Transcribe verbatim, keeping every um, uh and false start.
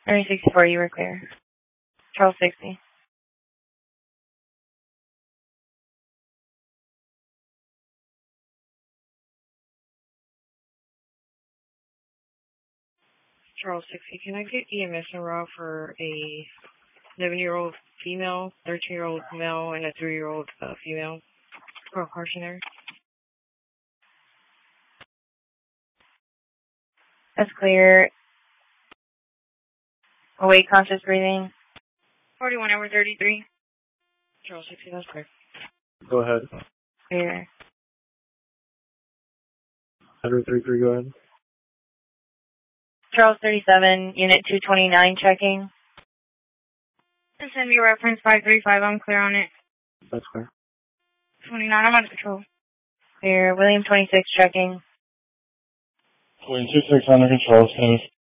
Area sixty-four, you were clear. Charles sixty. Charles sixty, can I get E M S en route for a eleven-year-old female, thirteen-year-old male, and a three-year-old uh, female? Or cautionary? That's clear. Awake, conscious breathing. forty-one over thirty-three. Charles sixty, that's clear. Go ahead. Clear. one thirty-three, go ahead. Charles thirty-seven, Unit two twenty-nine, checking. S M U reference five three five, I'm clear on it. That's clear. twenty-nine, I'm on control. Clear. William twenty-six, checking. twenty-six, under control, Spanish.